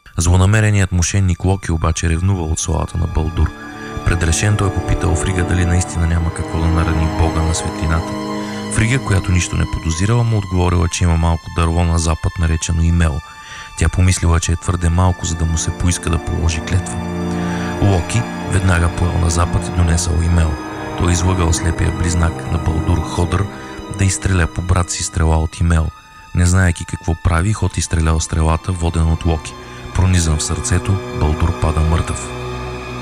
Злонамереният мошенник Локи обаче ревнува от славата на Балдур. Предрешен той попитал Фрига дали наистина няма какво да нарани бога на светлината. Фрига, която нищо не подозирала, му отговорила, че има малко дърво на запад, наречено Имел. Тя помислила, че е твърде малко, за да му се поиска да положи клетва. Локи веднага поел на запад и донесъл Имел. Той излъгал слепия близнак на Балдур Ходър да изстреля по брат си стрела от Имел. Не знаейки какво прави, Ход изстрелял стрелата, воден от Локи. Пронизан в сърцето, Балдур пада мъртъв.